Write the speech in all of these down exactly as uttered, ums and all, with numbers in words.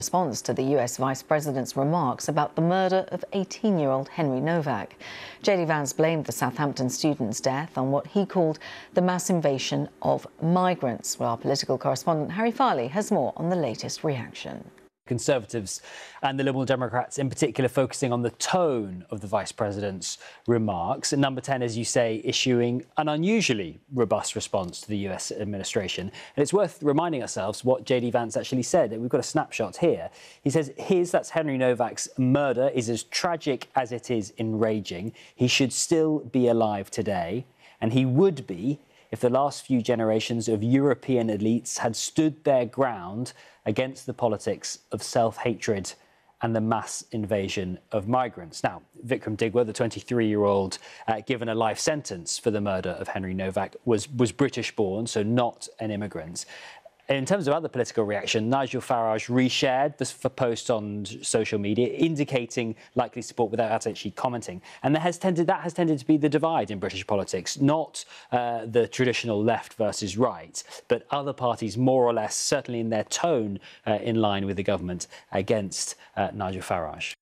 Response to the U S Vice President's remarks about the murder of eighteen-year-old Henry Novak. J D Vance blamed the Southampton student's death on what he called the mass invasion of migrants. Well, our political correspondent Harry Farley has more on the latest reaction. Conservatives and the Liberal Democrats in particular focusing on the tone of the Vice President's remarks. And Number ten, as you say, issuing an unusually robust response to the U S administration. And it's worth reminding ourselves what J D Vance actually said. We've got a snapshot here. He says his, that's Henry Novak's murder, is as tragic as it is enraging. He should still be alive today, and he would be if the last few generations of European elites had stood their ground against the politics of self-hatred and the mass invasion of migrants. Now, Vikram Digwa, the twenty-three-year-old uh, given a life sentence for the murder of Henry Novak, was, was British-born, so not an immigrant. In terms of other political reaction, Nigel Farage reshared this post on social media, indicating likely support without actually commenting. And that has tended, that has tended to be the divide in British politics, not uh, the traditional left versus right, but other parties more or less, certainly in their tone, uh, in line with the government against uh, Nigel Farage.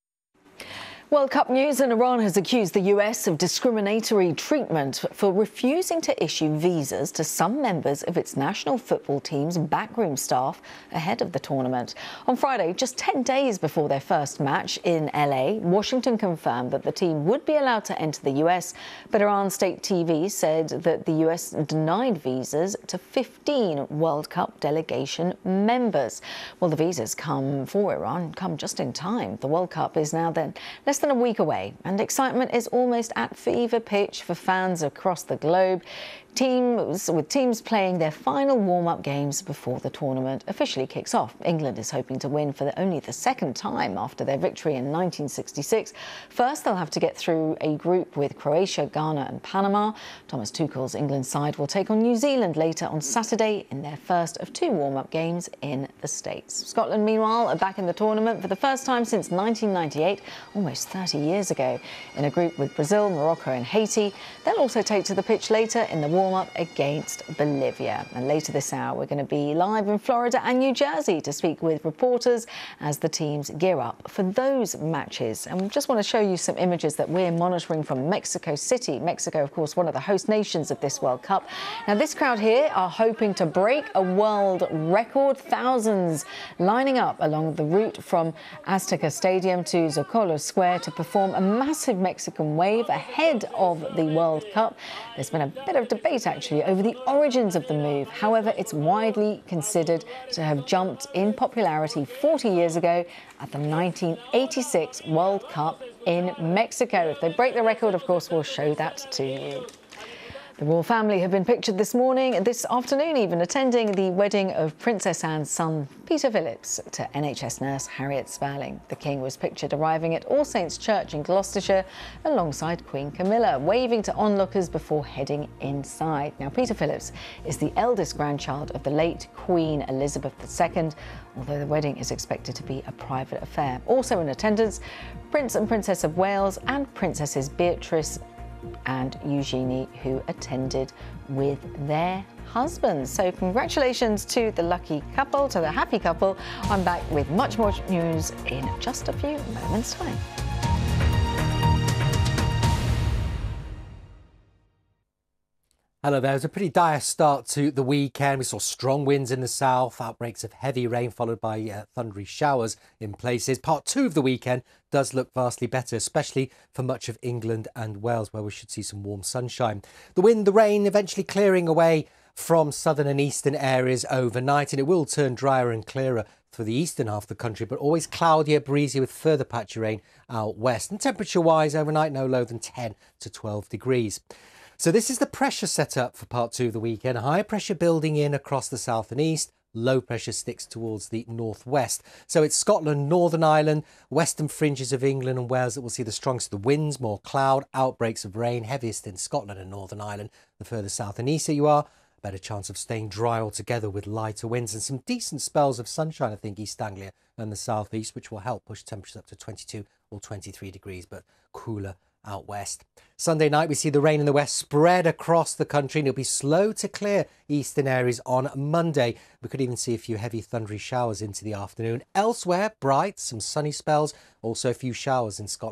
World Cup news, and Iran has accused the U S of discriminatory treatment for refusing to issue visas to some members of its national football team's backroom staff ahead of the tournament. On Friday, just ten days before their first match in L A, Washington confirmed that the team would be allowed to enter the U S, but Iran state T V said that the U S denied visas to fifteen World Cup delegation members. Well, the visas come for Iran come just in time. The World Cup is now then less than a week away, and excitement is almost at fever pitch for fans across the globe. Teams with teams playing their final warm-up games before the tournament officially kicks off. England is hoping to win for the, only the second time after their victory in nineteen sixty-six. First, they'll have to get through a group with Croatia, Ghana and Panama. Thomas Tuchel's England side will take on New Zealand later on Saturday in their first of two warm-up games in the States. Scotland, meanwhile, are back in the tournament for the first time since nineteen ninety-eight, almost thirty years ago. In a group with Brazil, Morocco and Haiti, they'll also take to the pitch later in the warm up against Bolivia. And later this hour, we're going to be live in Florida and New Jersey to speak with reporters as the teams gear up for those matches. And we just want to show you some images that we're monitoring from Mexico City. Mexico, of course, one of the host nations of this World Cup. Now, this crowd here are hoping to break a world record. Thousands lining up along the route from Azteca Stadium to Zocalo Square to perform a massive Mexican wave ahead of the World Cup. There's been a bit of debate actually over the origins of the move. However, it's widely considered to have jumped in popularity forty years ago at the nineteen eighty-six World Cup in Mexico. If they break the record, of course, we'll show that to you. The royal family have been pictured this morning, this afternoon even, attending the wedding of Princess Anne's son, Peter Phillips, to N H S nurse Harriet Spalding. The King was pictured arriving at All Saints Church in Gloucestershire alongside Queen Camilla, waving to onlookers before heading inside. Now, Peter Phillips is the eldest grandchild of the late Queen Elizabeth the Second, although the wedding is expected to be a private affair. Also in attendance, Prince and Princess of Wales and Princesses Beatrice and Eugenie, who attended with their husbands. So congratulations to the lucky couple, to the happy couple. I'm back with much more news in just a few moments' time. Hello there. It was a pretty dire start to the weekend. We saw strong winds in the south, outbreaks of heavy rain followed by uh, thundery showers in places. Part two of the weekend does look vastly better, especially for much of England and Wales, where we should see some warm sunshine. The wind, the rain eventually clearing away from southern and eastern areas overnight, and it will turn drier and clearer for the eastern half of the country, but always cloudier, breezy with further patchy rain out west. And temperature-wise, overnight no lower than ten to twelve degrees. So this is the pressure set up for part two of the weekend. High pressure building in across the south and east. Low pressure sticks towards the northwest. So it's Scotland, Northern Ireland, western fringes of England and Wales that will see the strongest of the winds, more cloud, outbreaks of rain, heaviest in Scotland and Northern Ireland. The further south and east that you are, a better chance of staying dry altogether with lighter winds and some decent spells of sunshine, I think, East Anglia and the southeast, which will help push temperatures up to twenty-two or twenty-three degrees, but cooler out west. Sunday night, we see the rain in the west spread across the country, and it'll be slow to clear eastern areas on Monday. We could even see a few heavy thundery showers into the afternoon. Elsewhere, bright, some sunny spells, also a few showers in Scotland.